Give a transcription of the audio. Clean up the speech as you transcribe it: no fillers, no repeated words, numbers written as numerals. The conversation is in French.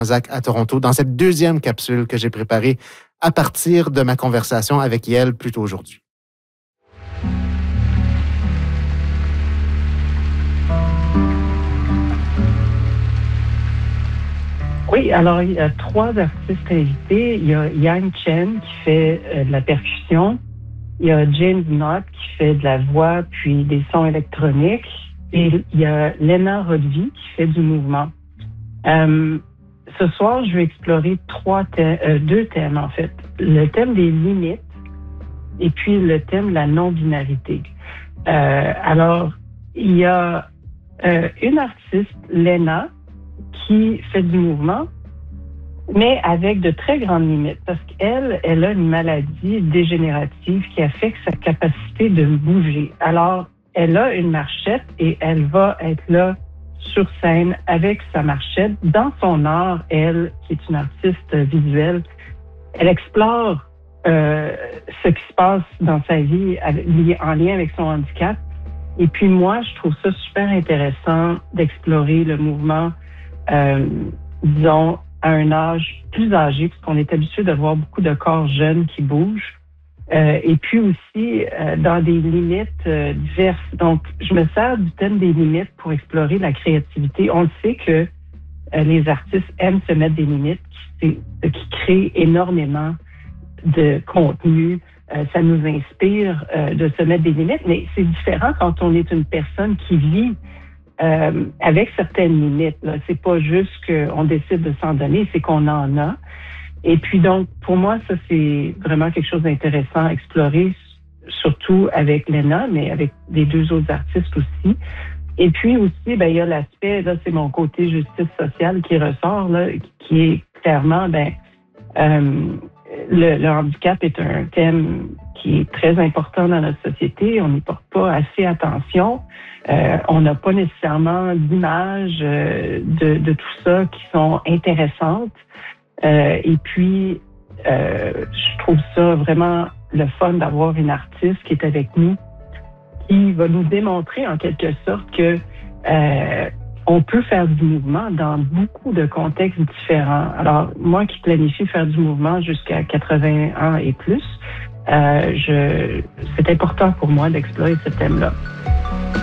Zach à Toronto dans cette deuxième capsule que j'ai préparée à partir de ma conversation avec Yael plus tôt aujourd'hui. Oui, alors il y a 3 artistes invités. Il y a Yang Chen qui fait de la percussion. Il y a James Knott qui fait de la voix puis des sons électroniques. Et il y a Lena Rodvi qui fait du mouvement. Ce soir, je vais explorer 2 thèmes en fait. Le thème des limites et puis le thème de la non-binarité. Alors, il y a une artiste, Lena, qui fait du mouvement, mais avec de très grandes limites, parce qu'elle a une maladie dégénérative qui affecte sa capacité de bouger. Alors, elle a une marchette et elle va être là sur scène avec sa marchette. Dans son art, elle, qui est une artiste visuelle, elle explore ce qui se passe dans sa vie en lien avec son handicap. Et puis moi, je trouve ça super intéressant d'explorer le mouvement disons, à un âge plus âgé, parce qu'on est habitué de voir beaucoup de corps jeunes qui bougent, et puis aussi dans des limites diverses. Donc, je me sers du thème des limites pour explorer la créativité. On le sait que les artistes aiment se mettre des limites, qui créent énormément de contenu. Ça nous inspire de se mettre des limites, mais c'est différent quand on est une personne qui vit avec certaines limites. Là. C'est pas juste qu'on décide de s'en donner, c'est qu'on en a. Et puis donc, pour moi, ça, c'est vraiment quelque chose d'intéressant à explorer, surtout avec Lena, mais avec les 2 autres artistes aussi. Et puis aussi, ben, il y a l'aspect, là, c'est mon côté justice sociale qui ressort, là, qui est clairement, le handicap est un thème qui est très important dans notre société. On n'y porte pas assez attention. On n'a pas nécessairement d'images de tout ça qui sont intéressantes. Et puis, je trouve ça vraiment le fun d'avoir une artiste qui est avec nous, qui va nous démontrer en quelque sorte que on peut faire du mouvement dans beaucoup de contextes différents. Alors, moi qui planifie faire du mouvement jusqu'à 80 ans et plus, c'est important pour moi d'explorer ce thème-là.